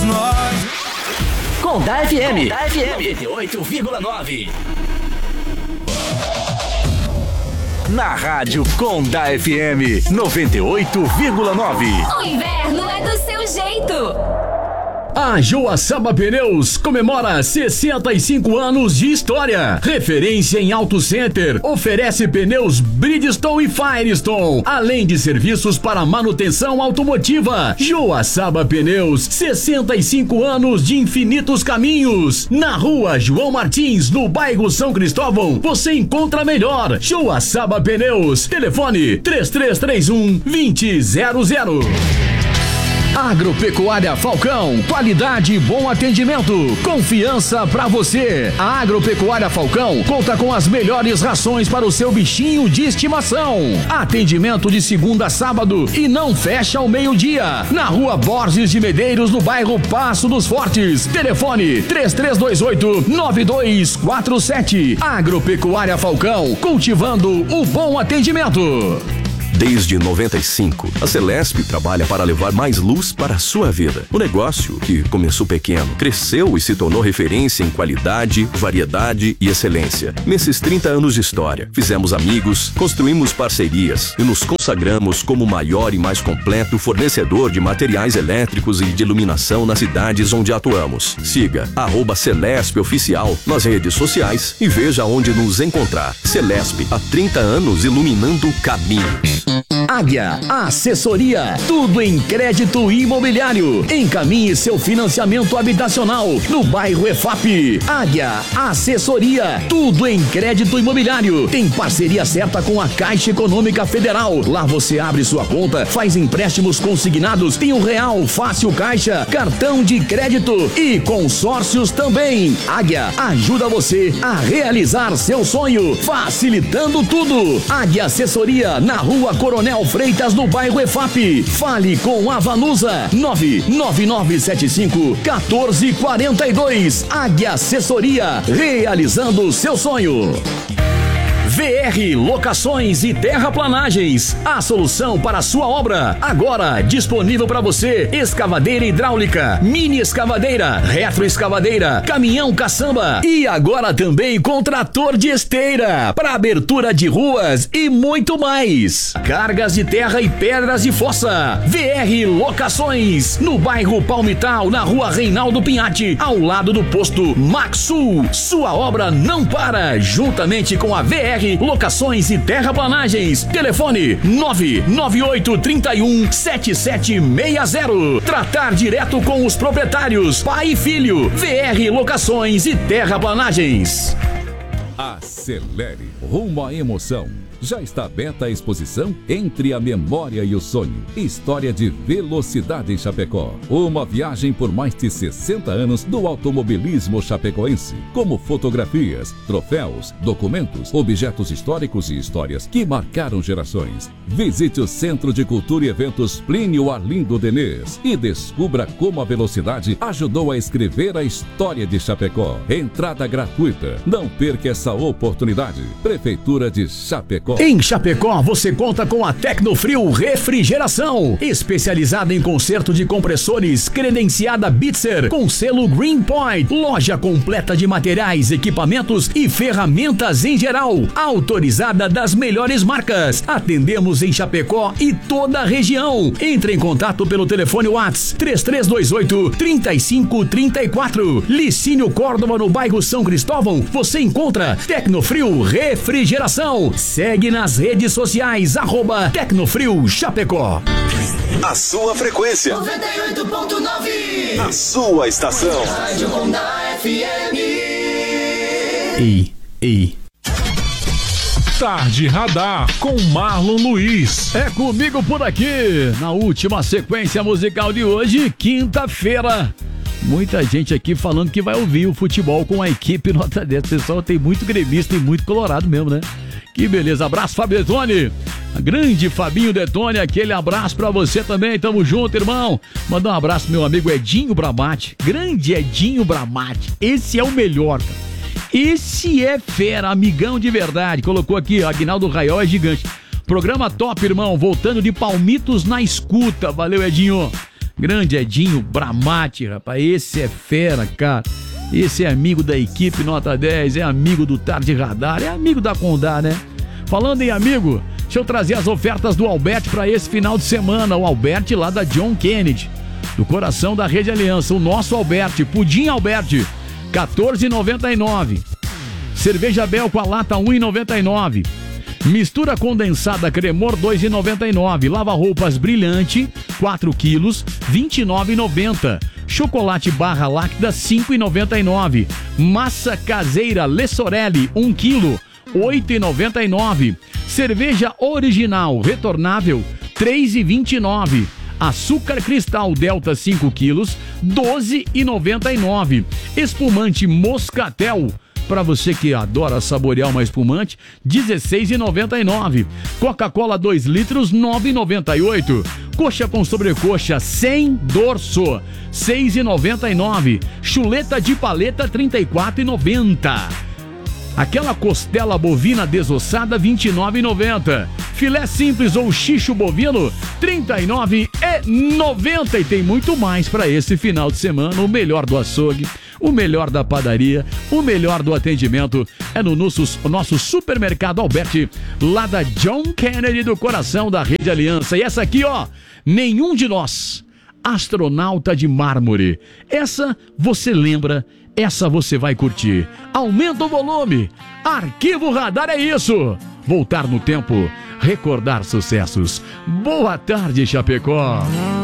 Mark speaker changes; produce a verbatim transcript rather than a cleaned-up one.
Speaker 1: somos nós.
Speaker 2: Condá F M.
Speaker 3: Condá F M noventa e oito vírgula nove.
Speaker 2: Na rádio Condá F M noventa e oito vírgula nove.
Speaker 4: O inverno é do seu jeito.
Speaker 5: A Joaçaba Pneus comemora sessenta e cinco anos de história. Referência em Auto Center. Oferece pneus Bridgestone e Firestone, além de serviços para manutenção automotiva. Joaçaba Pneus, sessenta e cinco anos de infinitos caminhos. Na rua João Martins, no bairro São Cristóvão, você encontra melhor. Joaçaba Pneus. Telefone três três três um, dois zero zero zero. Agropecuária Falcão, qualidade e bom atendimento, confiança pra você. A Agropecuária Falcão conta com as melhores rações para o seu bichinho de estimação. Atendimento de segunda a sábado e não fecha ao meio-dia. Na rua Borges de Medeiros, no bairro Passo dos Fortes. Telefone três três dois oito, nove dois quatro sete. Agropecuária Falcão, cultivando o bom atendimento.
Speaker 6: Desde noventa e cinco, a Celesp trabalha para levar mais luz para a sua vida. O negócio, que começou pequeno, cresceu e se tornou referência em qualidade, variedade e excelência. Nesses trinta anos de história, fizemos amigos, construímos parcerias e nos consagramos como o maior e mais completo fornecedor de materiais elétricos e de iluminação nas cidades onde atuamos. Siga arroba Celesp Oficial nas redes sociais e veja onde nos encontrar. Celesp, há trinta anos iluminando caminhos.
Speaker 5: Águia Assessoria, tudo em crédito imobiliário. Encaminhe seu financiamento habitacional no bairro E F A P. Águia Assessoria, tudo em crédito imobiliário. Tem parceria certa com a Caixa Econômica Federal. Lá você abre sua conta, faz empréstimos consignados, tem o Real Fácil Caixa, cartão de crédito e consórcios também. Águia ajuda você a realizar seu sonho, facilitando tudo. Águia Assessoria, na rua Coronel Freitas, no bairro E F A P. Fale com a Vanusa nove nove nove sete cinco um quatro quatro dois. Águia Assessoria, realizando o seu sonho. V R Locações e Terraplanagens, a solução para a sua obra. Agora disponível para você: escavadeira hidráulica, mini escavadeira, retroescavadeira, caminhão caçamba e agora também com trator de esteira para abertura de ruas e muito mais. Cargas de terra e pedras de fossa. V R Locações, no bairro Palmital, na rua Reinaldo Pinhatti, ao lado do posto Maxul. Sua obra não para, juntamente com a V R Locações e Terraplanagens. Telefone nove nove oito três um sete sete seis zero. Tratar direto com os proprietários, pai e filho. V R Locações e Terraplanagens.
Speaker 7: Acelere rumo à emoção. Já está aberta a exposição Entre a Memória e o Sonho, história de velocidade em Chapecó. Uma viagem por mais de sessenta anos do automobilismo chapecoense, como fotografias, troféus, documentos, objetos históricos e histórias que marcaram gerações. Visite o Centro de Cultura e Eventos Plínio Arlindo Denês e descubra como a velocidade ajudou a escrever a história de Chapecó. Entrada gratuita. Não perca essa oportunidade. Prefeitura de Chapecó.
Speaker 5: Em Chapecó, você conta com a Tecnofrio Refrigeração, especializada em conserto de compressores, credenciada Bitzer, com selo Green Point. Loja completa de materiais, equipamentos e ferramentas em geral, autorizada das melhores marcas. Atendemos em Chapecó e toda a região. Entre em contato pelo telefone WhatsApp três três dois oito, três cinco três quatro. Licínio Córdoba, no bairro São Cristóvão, você encontra Tecnofrio Refrigeração. Segue nas redes sociais, arroba Tecnofrio Chapecó.
Speaker 8: A sua frequência
Speaker 1: noventa e oito ponto nove.
Speaker 8: A sua estação
Speaker 1: Rádio Condá F M.
Speaker 5: Ei, ei.
Speaker 9: Tarde Radar com Marlon Luiz.
Speaker 5: É comigo por aqui, na última sequência musical de hoje, quinta-feira. Muita gente aqui falando que vai ouvir o futebol com a equipe nota dez. Pessoal, tem muito gremista e muito colorado mesmo, né? Que beleza, abraço Fábio Detone, a grande Fabinho Detone, aquele abraço pra você também, tamo junto, irmão. Mandar um abraço pro meu amigo Edinho Bramati, grande Edinho Bramati, esse é o melhor, cara. Esse é fera, amigão de verdade. Colocou aqui, Aguinaldo Raiol é gigante. Programa top, irmão, voltando de Palmitos na escuta, valeu Edinho.
Speaker 10: Grande Edinho Bramati, rapaz. Esse é fera, cara. Esse é amigo da equipe Nota dez, é amigo do Tarde Radar, é amigo da Condá, né? Falando em amigo, deixa eu trazer as ofertas do Alberti para esse final de semana. O Alberti lá da John Kennedy, do coração da Rede Aliança. O nosso Alberti, Pudim Alberti, quatorze reais e noventa e nove centavos. Cerveja Bel com a lata, um real e noventa e nove centavos. Mistura condensada Cremor, dois reais e noventa e nove centavos. Lava-roupas Brilhante, quatro quilos, vinte e nove reais e noventa centavos. Chocolate Barra Láctea, cinco reais e noventa e nove centavos. Massa caseira Lessorelli, um quilo, oito reais e noventa e nove centavos. Cerveja original retornável, três reais e vinte e nove centavos. Açúcar Cristal Delta, cinco quilos, doze reais e noventa e nove centavos. Espumante Moscatel, para você que adora saborear uma espumante, dezesseis reais e noventa e nove centavos. Coca-Cola dois litros, nove reais e noventa e oito centavos. Coxa com sobrecoxa sem dorso, seis reais e noventa e nove centavos. Chuleta de paleta, trinta e quatro reais e noventa centavos. Aquela costela bovina desossada, vinte e nove reais e noventa centavos. Filé simples ou xixo bovino, trinta e nove reais e noventa centavos. E tem muito mais para esse final de semana. O melhor do açougue, o melhor da padaria, o melhor do atendimento é no nosso, nosso supermercado Alberti, lá da John Kennedy, do coração da Rede Aliança. E essa aqui, ó, nenhum de nós, astronauta de mármore. Essa você lembra, essa você vai curtir. Aumenta o volume. Arquivo Radar é isso. Voltar no tempo, recordar sucessos. Boa tarde, Chapecó.